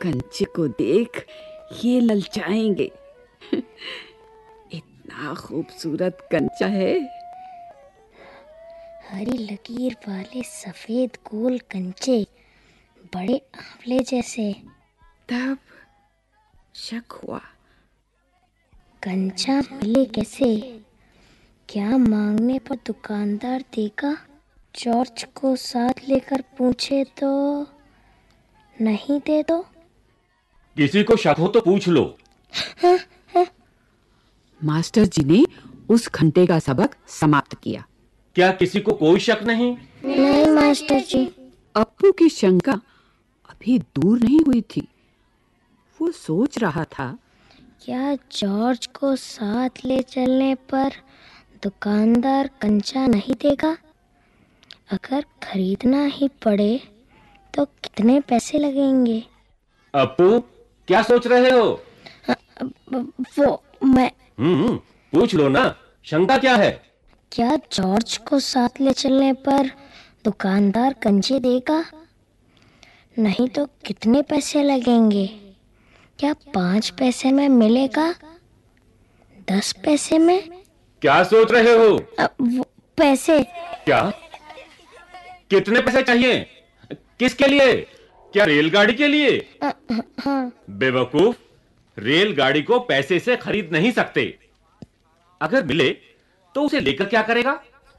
कंचे को देख ये ललचाएंगे। इतना खूबसूरत कंचा है। हरी लकीर वाले सफेद गोल कंचे, बड़े आंवले जैसे। तब शक हुआ, कंचा मिले कैसे? क्या मांगने पर दुकानदार देगा? जॉर्ज को साथ लेकर पूछे तो नहीं दे तो? किसी को शक हो तो पूछ लो। मास्टर जी ने उस घंटे का सबक समाप्त किया। क्या किसी को कोई शक नहीं? नहीं मास्टर जी। अप्पू की शंका अभी दूर नहीं हुई थी। वो सोच रहा था, क्या जॉर्ज को साथ ले चलने पर दुकानदार कंचा नहीं देगा? अगर खरीदना ही पड़े तो कितने पैसे लगेंगे? अप्पू, क्या सोच रहे हो? वो मैं पूछ लो ना, शंका क्या है? क्या जॉर्ज को साथ ले चलने पर दुकानदार कंचे देगा? नहीं तो कितने पैसे लगेंगे? क्या 5 पैसे में मिलेगा? 10 पैसे में? क्या सोच रहे हो? वो पैसे। क्या? कितने पैसे चाहिए? किसके लिए? क्या रेलगाड़ी के लिए? हाँ। बेवकूफ, रेलगाड़ी को पैसे से खरीद नहीं सकते। अगर मिले तो उसे लेकर क्या करेगा?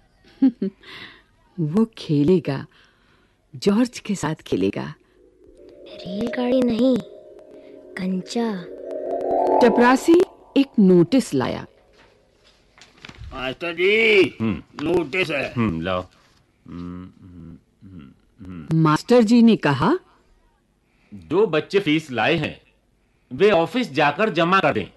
वो खेलेगा, जॉर्ज के साथ खेलेगा। रेलगाड़ी नहीं, कंचा। चपरासी एक नोटिस लाया। मास्टर जी, नोटिस है। लाओ। मास्टर जी ने कहा, 2 बच्चे फीस लाए हैं, वे ऑफिस जाकर जमा कर दें।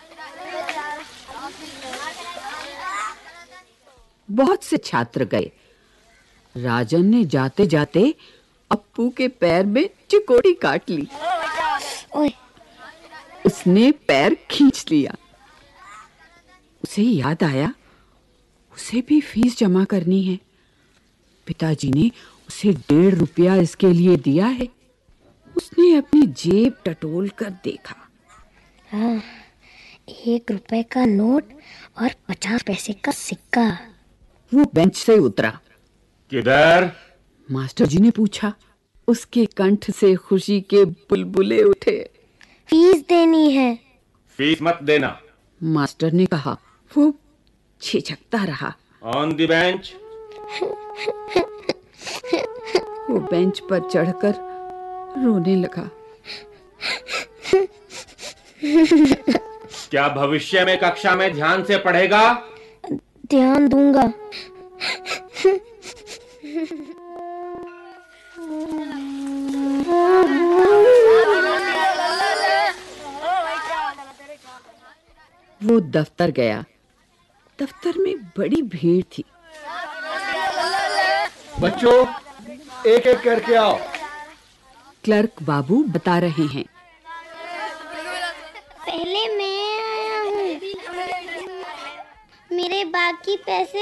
बहुत से छात्र गए। राजन ने जाते जाते अप्पू के पैर में चिकोड़ी काट ली। ओए! उसने पैर खींच लिया। उसे याद आया, उसे भी फीस जमा करनी है। पिताजी ने उसे 1.5 रुपया इसके लिए दिया है। उसने अपनी जेब टटोल कर देखा। हाँ, 1 रुपए का नोट और 50 पैसे का सिक्का। वो बेंच से उतरा। किधर? मास्टर जी ने पूछा। उसके कंठ से खुशी के बुलबुले उठे। फीस देनी है। फीस मत देना, मास्टर ने कहा। वो झिझकता रहा। On the bench. वो बेंच पर चढ़कर रोने लगा। क्या भविष्य में कक्षा में ध्यान से पढ़ेगा? ध्यान दूंगा। वो दफ्तर गया। दफ्तर में बड़ी भीड़ थी। बच्चों, एक एक करके आओ। क्लर्क बाबू बता रहे हैं। पहले मैं आया हूँ। मेरे बाकी पैसे।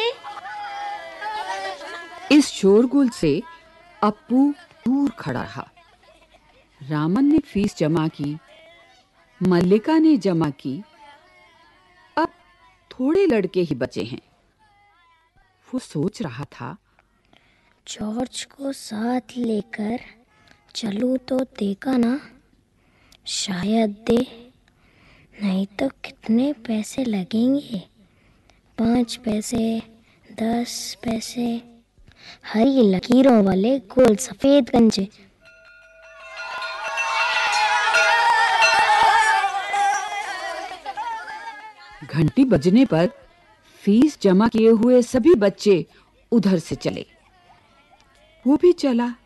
इस शोरगुल से अप्पू दूर खड़ा रहा। रामन ने फीस जमा की, मल्लिका ने जमा की। अब थोड़े लड़के ही बचे हैं। वो सोच रहा था, जॉर्ज को साथ लेकर चलूं तो देगा ना? शायद दे, नहीं तो कितने पैसे लगेंगे? 5 पैसे, 10 पैसे। हरी लकीरों वाले गोल सफेद कंचे। घंटी बजने पर फीस जमा किए हुए सभी बच्चे उधर से चले। वो भी चला।